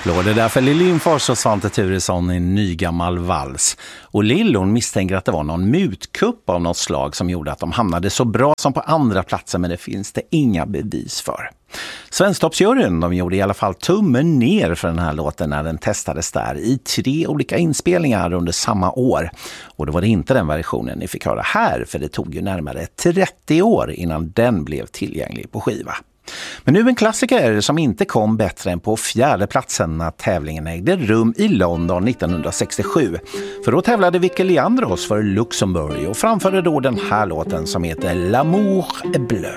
Applåder där för Lill Lindfors och Svante Thuresson i en nygammal vals. Och Lillon misstänker att det var någon mutkupp av något slag som gjorde att de hamnade så bra som på andra platser, men det finns det inga bevis för. Svensktoppsjuryn, de gjorde i alla fall tummen ner för den här låten när den testades där i 3 olika inspelningar under samma år. Och då var det inte den versionen ni fick höra här, för det tog ju närmare 30 år innan den blev tillgänglig på skiva. Men nu en klassiker som inte kom bättre än på 4:e platsen när tävlingen ägde rum i London 1967. För då tävlade Vicky Leandros för Luxemburg och framförde då den här låten som heter L'amour est bleu.